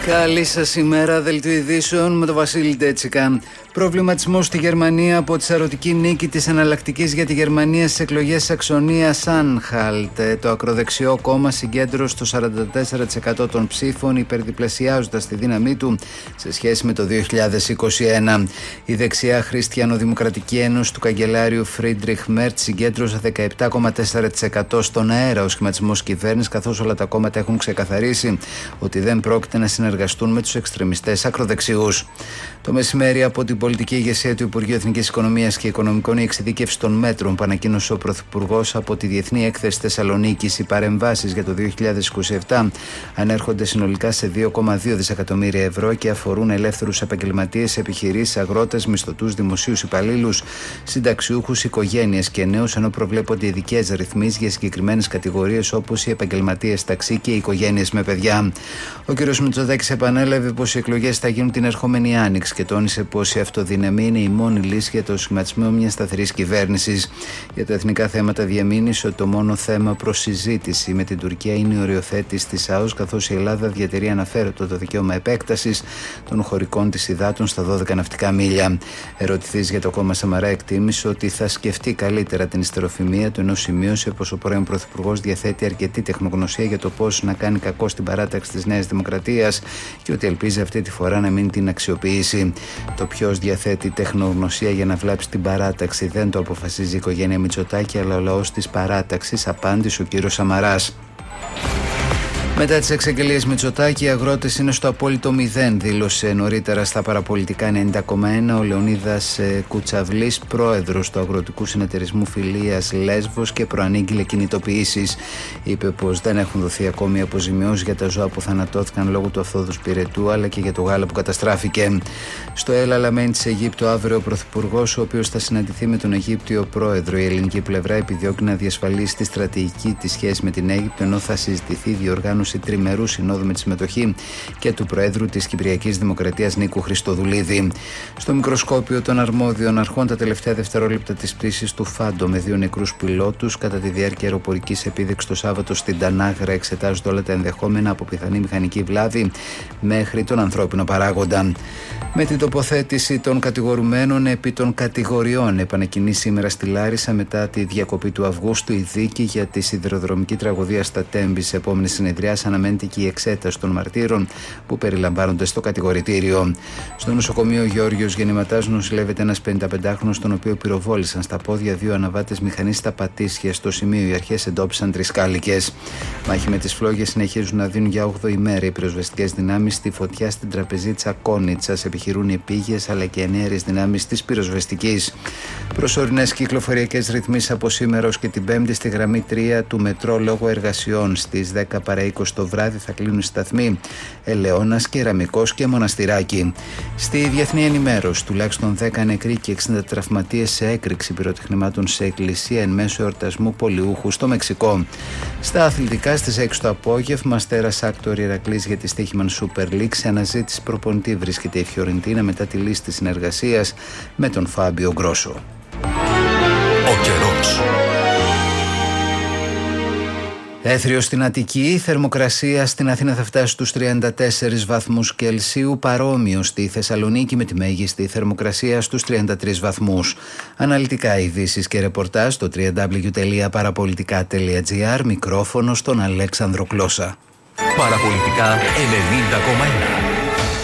Καλή σας ημέρα, δελτίο ειδήσεων με τον Βασίλη Ντέτσικα. Προβληματισμός στη Γερμανία από τη σαρωτική νίκη της εναλλακτικής για τη Γερμανία στις εκλογές Σαξονίας Άνχαλτ. Το ακροδεξιό κόμμα συγκέντρωσε το 44% των ψήφων, υπερδιπλασιάζοντας τη δύναμή του σε σχέση με το 2021. Η δεξιά Χριστιανοδημοκρατική Ένωση του καγκελάριου Φρίντριχ Μέρτ συγκέντρωσε 17,4% στον αέρα. Ο σχηματισμός κυβέρνησης, καθώς όλα τα κόμματα έχουν ξεκαθαρίσει ότι δεν πρόκειται να συνεργαστούν με τους εξτρεμιστές ακροδεξιούς. Το μεσημέρι, από την πολιτική ηγεσία του Υπουργείου Εθνικής Οικονομίας και Οικονομικών, η εξειδίκευση των μέτρων που ανακοίνωσε ο Πρωθυπουργός από τη Διεθνή Έκθεση Θεσσαλονίκης. Οι παρεμβάσεις για το 2027 ανέρχονται συνολικά σε 2,2 δισεκατομμύρια ευρώ και αφορούν ελεύθερους επαγγελματίες, επιχειρήσεις, αγρότες, μισθωτούς, δημοσίους υπαλλήλους, συνταξιούχους, οικογένειες και νέους, ενώ προβλέπονται ειδικές ρυθμίσεις για συγκεκριμένες κατηγορίες όπως οι επαγγελματίες ταξί και οι οικογένειες με παιδιά. Ο κ. Μητσοτάκης επανέλαβε πως οι εκλογές θα γίνουν την ερχόμενη άνοιξη και τόνισε πως η αυτοδυναμία είναι η μόνη λύση για το σχηματισμό μιας σταθερής κυβέρνησης. Για τα εθνικά θέματα διαμήνυσε ότι το μόνο θέμα προς συζήτηση με την Τουρκία είναι η οριοθέτηση της ΑΟΣ, καθώς η Ελλάδα διατηρεί αναφέρετο το δικαίωμα επέκτασης των χωρικών της υδάτων στα 12 ναυτικά μίλια. Ερωτηθής για το κόμμα Σαμαρά, εκτίμησε ότι θα σκεφτεί καλύτερα την ιστεροφημία του, ενώ σημείωσε πως ο πρώην Πρωθυπουργός διαθέτει αρκετή τεχνογνωσία για το πώς να κάνει κακό στην παράταξη της Νέας Δημοκρατίας και ότι ελπίζει αυτή τη φορά να μην την αξιοποιήσει. Το ποιος διαθέτει τεχνογνωσία για να βλάψει την παράταξη δεν το αποφασίζει η οικογένεια Μητσοτάκη, αλλά ο λαός της παράταξης, απάντησε ο κύριος Σαμαράς. Μετά τις εξαγγελίες Μητσοτάκη, οι αγρότες είναι στο απόλυτο 0, δήλωσε νωρίτερα στα παραπολιτικά 90,1 ο Λεωνίδας Κουτσαβλής, πρόεδρος του Αγροτικού Συνεταιρισμού Φιλίας Λέσβος, και προανήγγειλε κινητοποιήσεις. Είπε πως δεν έχουν δοθεί ακόμη αποζημιώσεις για τα ζώα που θανατώθηκαν λόγω του αφθόδους πυρετού, αλλά και για το γάλα που καταστράφηκε. Στο El Alamein της Αιγύπτου, αύριο ο Πρωθυπουργός, ο οποίος θα συναντηθεί με τον Αιγύπτιο πρόεδρο. Η ελληνική πλευρά επιδιώκει να διασφαλίσει τη στρατηγική της σχέση με την Αίγυπτο, ενώ θα συζητηθεί η διοργάνωση τριμερού συνόδου με τη συμμετοχή και του Προέδρου της Κυπριακής Δημοκρατίας Νίκου Χριστοδουλίδη. Στο μικροσκόπιο των αρμόδιων αρχών, τα τελευταία δευτερόλεπτα της πτήσης του Φάντο με 2 νεκρούς πιλότους κατά τη διάρκεια αεροπορικής επίδειξης το Σάββατο στην Τανάγρα εξετάζονται όλα τα ενδεχόμενα, από πιθανή μηχανική βλάβη μέχρι τον ανθρώπινο παράγοντα. Με την τοποθέτηση των κατηγορουμένων επί των κατηγοριών, επανεκκινεί σήμερα στη Λάρισα μετά τη διακοπή του Αυγούστου η δίκη για τη σιδηροδρομική τραγωδία στα Τέμπη. Σε επόμενη συνεδριά αναμένεται και η εξέταση των μαρτύρων που περιλαμβάνονται στο κατηγορητήριο. Στο νοσοκομείο Γεώργιος Γεννηματάς νοσηλεύεται ένας 55χρονος, τον οποίο πυροβόλησαν στα πόδια 2 αναβάτες μηχανής στα Πατήσια. Στο σημείο οι αρχές εντόπισαν 3 κάλικες. Μάχη με τις φλόγες συνεχίζουν να δίνουν για 8η μέρα οι πυροσβεστικές δυνάμεις στη φωτιά στην τραπεζίτσα Κόνιτσας. Επιχειρούν οι πήγες αλλά και ενέργειες δυνάμεις της πυροσβεστικής. Προσωρινές κυκλοφοριακές ρυθμίσεις από σήμερα ως και την Πέμπτη στη γραμμή 3 του μετρό λόγω εργασιών. Στις 10 παρά 20 το βράδυ θα κλείνουν οι σταθμοί Ελαιώνας, Κεραμικός και Μοναστηράκι. Στη διεθνή ενημέρωση, τουλάχιστον 10 νεκροί και 60 τραυματίες σε έκρηξη πυροτεχνημάτων σε εκκλησία εν μέσω εορτασμού πολιούχου στο Μεξικό. Στα αθλητικά, στις 6 το απόγευμα, Αστέρας Άκτορ Ηρακλής για τη Στίχημαν Super League. Σε αναζήτηση προπονητή βρίσκεται η Φιωρεντίνα μετά τη λίστη συνεργασίας με τον Φάμπιο Γκρόσο. Ο καιρός. Έθριο στην Αττική, θερμοκρασία στην Αθήνα θα φτάσει στους 34 βαθμούς Κελσίου, παρόμοιο στη Θεσσαλονίκη με τη μέγιστη θερμοκρασία στους 33 βαθμούς. Αναλυτικά ειδήσεις και ρεπορτάζ στο www.parapolitica.gr, μικρόφωνο στον Αλέξανδρο Κλώσα. Παραπολιτικά 90,1.